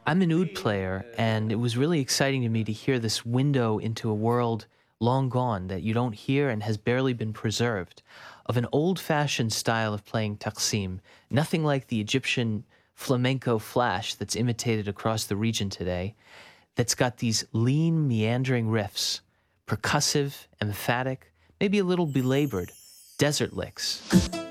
I'm an oud player, and it was really exciting to me to hear this window into a world long gone that you don't hear and has barely been preserved, of an old fashioned style of playing taqsim, nothing like the Egyptian flamenco flash that's imitated across the region today, that's got these lean, meandering riffs, percussive, emphatic, maybe a little belabored, desert licks.